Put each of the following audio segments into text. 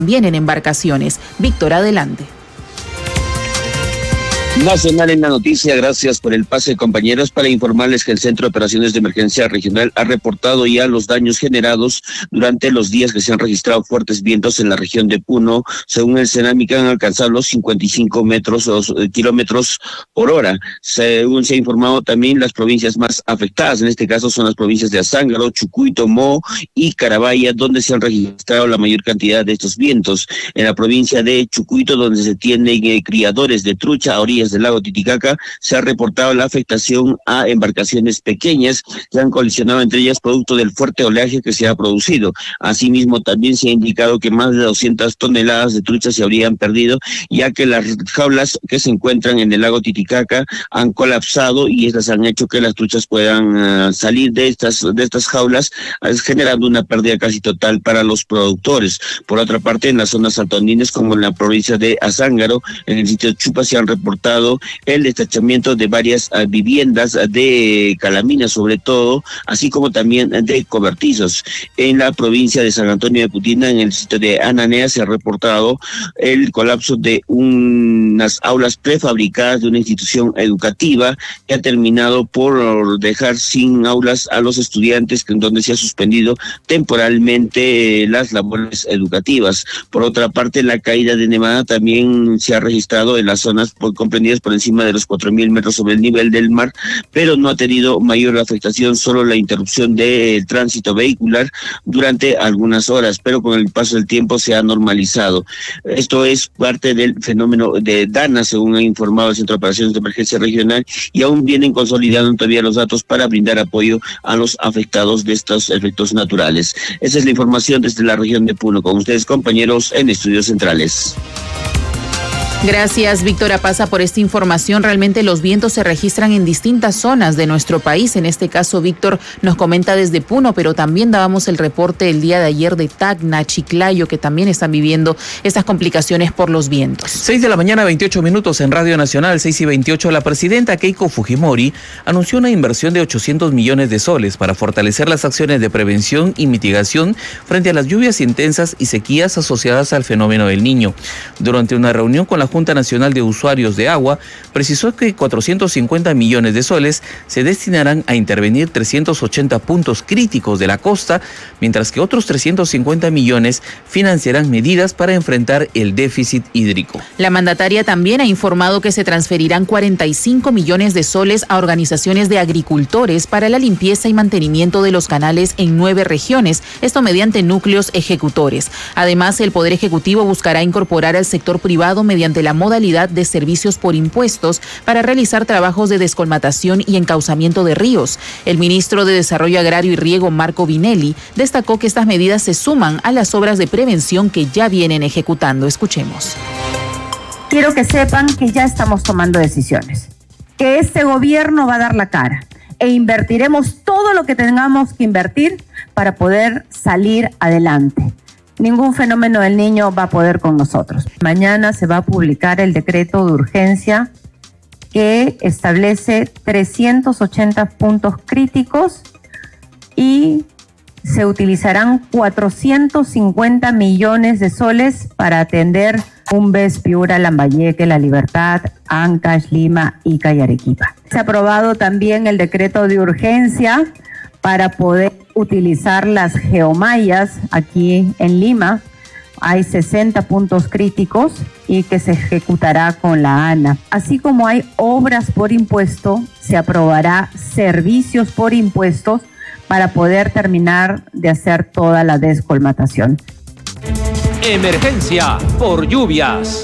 también en embarcaciones. Víctor, adelante. Nacional en la noticia, gracias por el pase, compañeros, para informarles que el Centro de Operaciones de Emergencia Regional ha reportado ya los daños generados durante los días que se han registrado fuertes vientos en la región de Puno. Según el Cenámica, han alcanzado los 55 kilómetros por hora. Según se ha informado, también las provincias más afectadas, en este caso son las provincias de Azángaro, Chucuy, Tomó y Carabaya, donde se han registrado la mayor cantidad de estos vientos. En la provincia de Chucuito, donde se tienen criadores de trucha a orillas del lago Titicaca, se ha reportado la afectación a embarcaciones pequeñas que han colisionado entre ellas producto del fuerte oleaje que se ha producido. Asimismo, también se ha indicado que más de 200 toneladas de trucha se habrían perdido, ya que las jaulas que se encuentran en el lago Titicaca han colapsado y estas han hecho que las truchas puedan salir de estas jaulas, generando una pérdida casi total para los productores. Por otra parte, en las zonas altoandinas, como en la provincia de Azángaro, en el sitio de Chupa, se han reportado el destachamiento de varias viviendas de calaminas, sobre todo, así como también de cobertizos. En la provincia de San Antonio de Putina, en el sitio de Ananea, se ha reportado el colapso de unas aulas prefabricadas de una institución educativa que ha terminado por dejar sin aulas a los estudiantes, en donde se ha suspendido temporalmente las labores educativas. Por otra parte, la caída de nevada también se ha registrado en las zonas comprendidas por encima de los 4.000 metros sobre el nivel del mar, pero no ha tenido mayor afectación, solo la interrupción del tránsito vehicular durante algunas horas, pero con el paso del tiempo se ha normalizado. Esto es parte del fenómeno de Dana, según ha informado el Centro de Operaciones de Emergencia Regional, y aún vienen consolidando todavía los datos para brindar apoyo a los afectados de estos efectos naturales. Esa es la información desde la región de Puno. Con ustedes, compañeros, en Estudios Centrales. Gracias, Víctor Apaza, por esta información. Realmente los vientos se registran en distintas zonas de nuestro país. En este caso, Víctor nos comenta desde Puno, pero también dábamos el reporte el día de ayer de Tacna, Chiclayo, que también están viviendo estas complicaciones por los vientos. 6 de la mañana, 28 minutos en Radio Nacional, 6:28. La presidenta Keiko Fujimori anunció una inversión de 800 millones de soles para fortalecer las acciones de prevención y mitigación frente a las lluvias intensas y sequías asociadas al fenómeno del Niño. Durante una reunión con la Junta Nacional de Usuarios de Agua, precisó que 450 millones de soles se destinarán a intervenir 380 puntos críticos de la costa, mientras que otros 350 millones financiarán medidas para enfrentar el déficit hídrico. La mandataria también ha informado que se transferirán 45 millones de soles a organizaciones de agricultores para la limpieza y mantenimiento de los canales en 9 regiones, esto mediante núcleos ejecutores. Además, el Poder Ejecutivo buscará incorporar al sector privado mediante la modalidad de servicios por impuestos para realizar trabajos de descolmatación y encauzamiento de ríos. El ministro de Desarrollo Agrario y Riego, Marco Vinelli, destacó que estas medidas se suman a las obras de prevención que ya vienen ejecutando. Escuchemos. Quiero que sepan que ya estamos tomando decisiones, que este gobierno va a dar la cara e invertiremos todo lo que tengamos que invertir para poder salir adelante. Ningún fenómeno del Niño va a poder con nosotros. Mañana se va a publicar el decreto de urgencia que establece 380 puntos críticos y se utilizarán 450 millones de soles para atender Tumbes, Piura, Lambayeque, La Libertad, Ancash, Lima, Ica y Arequipa. Se ha aprobado también el decreto de urgencia para poder utilizar las geomallas aquí en Lima. Hay 60 puntos críticos y que se ejecutará con la ANA. Así como hay obras por impuesto, se aprobará servicios por impuestos para poder terminar de hacer toda la descolmatación. Emergencia por lluvias.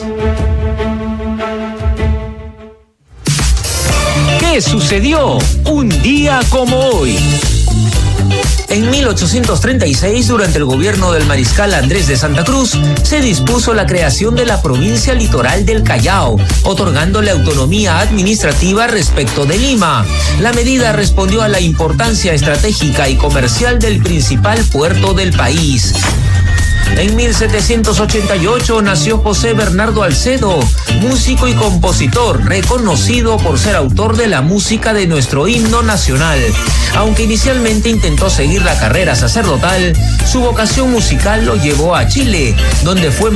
¿Qué sucedió un día como hoy? En 1836, durante el gobierno del mariscal Andrés de Santa Cruz, se dispuso la creación de la provincia litoral del Callao, otorgándole autonomía administrativa respecto de Lima. La medida respondió a la importancia estratégica y comercial del principal puerto del país. En 1788 nació José Bernardo Alcedo, músico y compositor, reconocido por ser autor de la música de nuestro himno nacional. Aunque inicialmente intentó seguir la carrera sacerdotal, su vocación musical lo llevó a Chile, donde fue